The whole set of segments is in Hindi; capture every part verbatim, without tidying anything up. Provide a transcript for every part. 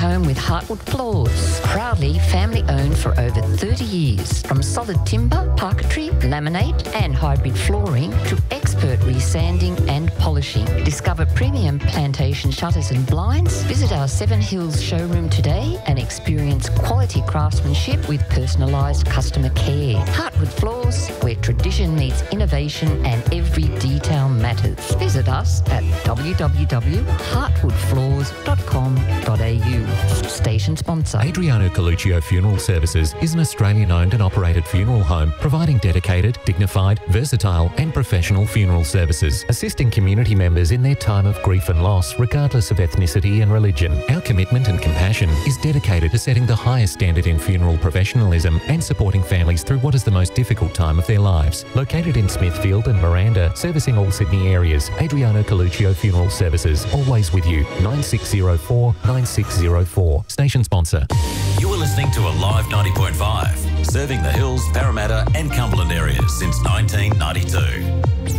home with Heartwood Floors. Proudly family owned for over thirty years. From solid timber, parquetry, laminate and hybrid flooring to expert resanding and polishing. Discover premium plantation shutters and blinds. Visit our Seven Hills showroom today and experience quality craftsmanship with personalised customer care. Heartwood Floors, where tradition meets innovation and every detail matters. Visit us at w w w dot heartwood floors dot com dot a u. Station sponsor. Adriano Coluccio Funeral Services is an Australian-owned and operated funeral home providing dedicated, dignified, versatile and professional funeral services, assisting community members in their time of grief and loss regardless of ethnicity and religion. Our commitment and compassion is dedicated to setting the highest standard in funeral professionalism and supporting families through what is the most difficult time of their lives. Located in Smithfield and Miranda, servicing all Sydney areas, Adriano Coluccio Funeral Services, always with you. nine six zero four nine six zero four. Station sponsor. You are listening to Alive ninety point five, serving the Hills, Parramatta and Cumberland areas since nineteen ninety-two.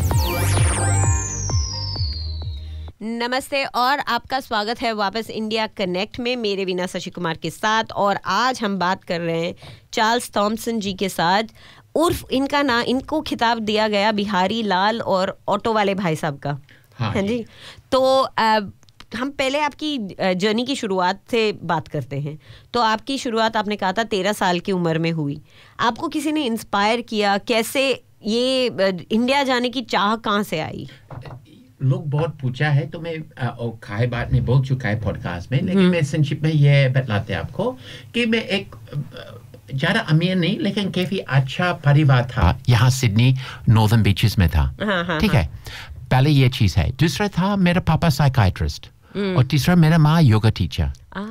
नमस्ते और आपका स्वागत है वापस इंडिया कनेक्ट में मेरे वीना शशि कुमार के साथ। और आज हम बात कर रहे हैं चार्ल्स थॉमसन जी के साथ, उर्फ इनका ना इनको खिताब दिया गया बिहारी लाल और ऑटो वाले भाई साहब का। हाँ, हाँ जी। तो आ, हम पहले आपकी जर्नी की शुरुआत से बात करते हैं। तो आपकी शुरुआत आपने कहा था तेरह साल की उम्र में हुई। आपको किसी ने इंस्पायर किया? कैसे ये इंडिया जाने की चाह कहाँ से आई? लोग बहुत पूछा है तो मैं और खाए बात में बोल चुका है पॉडकास्ट में, लेकिन मैं संक्षिप्त में ये बतलाते आपको कि मैं एक ज़्यादा अमीर नहीं लेकिन काफी अच्छा परिवार था, यहाँ सिडनी नॉर्दर्न बीचेस में था। ठीक है, पहले ये चीज़ है। दूसरा था मेरा पापा साइकाइट्रिस्ट और तीसरा मेरा माँ योगा टीचर।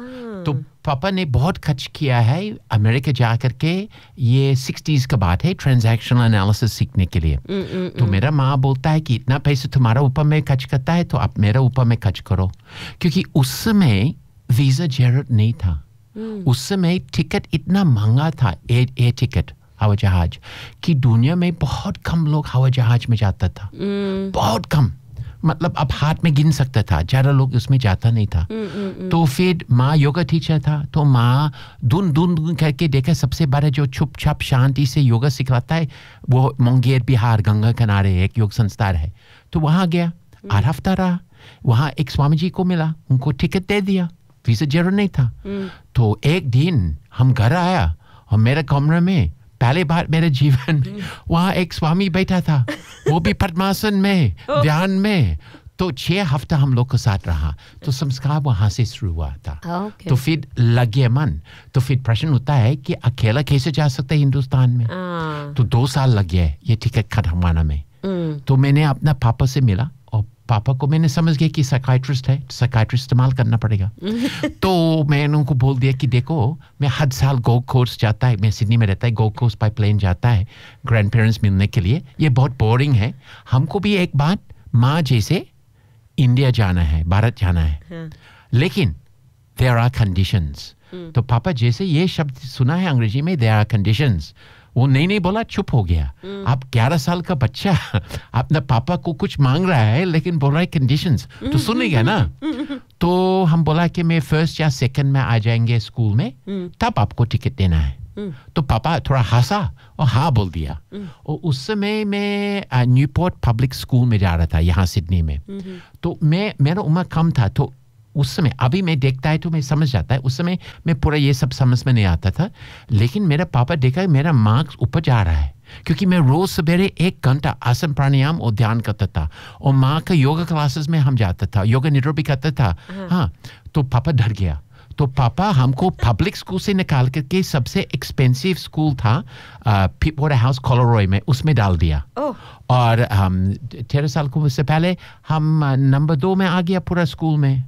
तो पापा ने बहुत खर्च किया है अमेरिका जा करके, ये सिक्सटीज़ का बात है, ट्रांजैक्शनल एनालिसिस सीखने के लिए। तो मेरा माँ बोलता है कि इतना पैसा तुम्हारा ऊपर में खर्च करता है तो आप मेरा ऊपर में खर्च करो, क्योंकि उस समय वीज़ा जरूरत नहीं था। उस समय टिकट इतना महंगा था, एयर एयर टिकट हवाई जहाज, कि दुनिया में बहुत कम लोग हवाई जहाज में जाता था, बहुत कम, मतलब अब हाथ में गिन सकता था, ज़्यादा लोग उसमें जाता नहीं था। तो फिर माँ योगा टीचर था, तो माँ दून दून करके देखा सबसे बड़ा जो चुप चाप शांति से योगा सिखाता है वो मुंगेर बिहार गंगा किनारे एक योग संस्थान है। तो वहाँ गया, आठ हफ्ता रहा वहाँ। एक स्वामी जी को मिला, उनको टिकट दे दिया, वीज़ा जरूर नहीं था। तो एक दिन हम घर आया और मेरे कमरे में पहली बार मेरे जीवन में वहाँ एक स्वामी बैठा था, वो भी पद्मासन में, ध्यान में। तो छह हफ्ता हम लोग के साथ रहा, तो संस्कार वहाँ से शुरू हुआ था। okay. तो फिर लग गया मन। तो फिर प्रश्न होता है कि अकेला कैसे जा सकते हैं हिंदुस्तान में? ah. तो दो साल लग गया ये टिकट खत्म होने में। mm. तो मैंने अपना पापा से मिला और पापा को मैंने समझ गया कि साइकाइट्रिस्ट है, साइकाइट्रिस्ट इस्तेमाल करना पड़ेगा। तो मैंने उनको बोल दिया कि देखो मैं हर साल गोल्ड कोस्ट जाता है, मैं सिडनी में रहता है, गोल्ड कोस्ट बाय प्लेन जाता है ग्रैंड पेरेंट्स मिलने के लिए, ये बहुत बोरिंग है, हमको भी एक बार माँ जैसे इंडिया जाना है, भारत जाना है। हाँ। लेकिन there are conditions। तो पापा जैसे ये शब्द सुना है अंग्रेजी में, there are conditions, वो नहीं नहीं बोला, चुप हो गया। आप ग्यारह साल का बच्चा अपना पापा को कुछ मांग रहा है लेकिन बोल रहा है कंडीशंस, तो सुनेगा ना। तो हम बोला कि मैं फर्स्ट या सेकंड में आ जाएंगे स्कूल में, तब आपको टिकट देना है। तो पापा थोड़ा हंसा और हाँ बोल दिया। और उस समय मैं न्यूपोर्ट पब्लिक स्कूल में जा रहा था यहाँ सिडनी में। तो मैं मेरा उम्र कम था, तो उस समय अभी मैं देखता है तो मैं समझ जाता है, उस समय मैं पूरा ये सब समझ में नहीं आता था। लेकिन मेरा पापा देखा मेरा मार्क्स ऊपर जा रहा है, क्योंकि मैं रोज सवेरे एक घंटा आसन प्राणायाम और ध्यान करता था, और माँ का योगा क्लासेस में हम जाता था, योगा निद्रा भी करता था। हाँ, तो पापा डर गया। तो पापा हमको पब्लिक स्कूल से निकाल करके सबसे एक्सपेंसिव स्कूल था पिपवाटर हाउस कोलोरॉय में, उसमें डाल दिया। oh. और हम तेरह साल को उससे पहले हम नंबर दो में आ गया पूरा स्कूल में।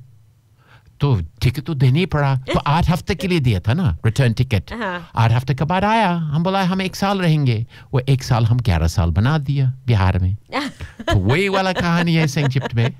तो टिकट तो देनी पड़ा, तो आठ हफ्ते के लिए दिया था ना रिटर्न टिकट। आठ हफ्ते के बाद आया, हम बोला हम एक साल रहेंगे, वो एक साल हम ग्यारह साल बना दिया बिहार में। तो वही वाला कहानी है संक्षिप्त में।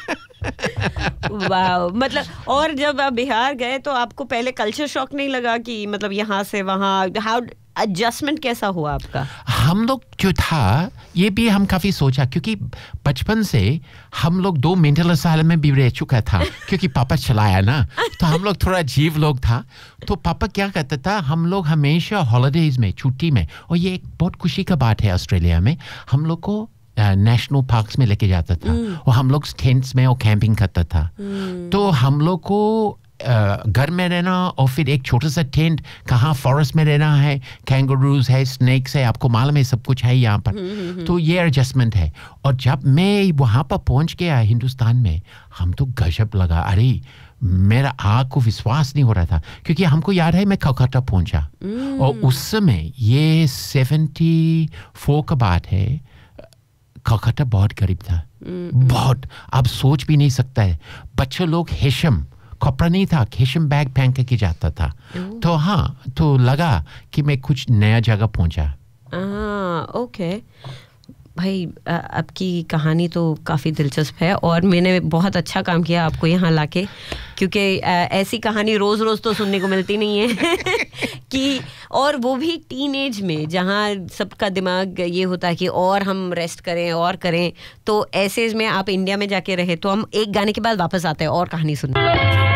वाह, मतलब और जब आप बिहार गए तो आपको पहले कल्चर शॉक नहीं लगा कि मतलब यहाँ से वहाँ, हाउ एडजस्टमेंट कैसा हुआ आपका? हम लोग जो था ये भी हम काफी सोचा, क्योंकि बचपन से हम लोग दो मेंटल असाइलम में भी रह चुका था क्योंकि पापा चलाया ना, तो हम लोग थोड़ा अजीब लोग था। तो पापा क्या करता था, हम लोग हमेशा हॉलिडेज में, छुट्टी में, और ये एक बहुत खुशी का बात है ऑस्ट्रेलिया में, हम लोग को नेशनल पार्क्स में लेके जाता था और हम लोग टेंट्स में और कैंपिंग करता था। तो हम लोग को घर में रहना और फिर एक छोटा सा टेंट, कहाँ फॉरेस्ट में रहना है, कैंगरूज है, स्नेक्स है, आपको मालूम है सब कुछ है यहाँ पर। तो ये एडजस्टमेंट है। और जब मैं वहाँ पर पहुँच गया हिंदुस्तान में, हम तो गजब लगा, अरे मेरा आँख को विश्वास नहीं हो रहा था, क्योंकि हमको याद है मैं कलकत्ता पहुँचा और उस समय ये सेवेंटी फोर का बात है, कलकत्ता बहुत गरीब था, बहुत, आप सोच भी नहीं सकता है। बच्चे लोग हेशम कपड़ा नहीं था, हेशम बैग पहन के जाता था। तो हाँ, तो लगा कि मैं कुछ नया जगह पहुंचा। ओके भाई, आपकी कहानी तो काफ़ी दिलचस्प है और मैंने बहुत अच्छा काम किया आपको यहाँ लाके, क्योंकि ऐसी कहानी रोज़ रोज़ तो सुनने को मिलती नहीं है कि, और वो भी टीनेज में, जहाँ सबका दिमाग ये होता है कि और हम रेस्ट करें और करें। तो ऐसे में आप इंडिया में जाके रहे। तो हम एक गाने के बाद वापस आते हैं और कहानी सुनने।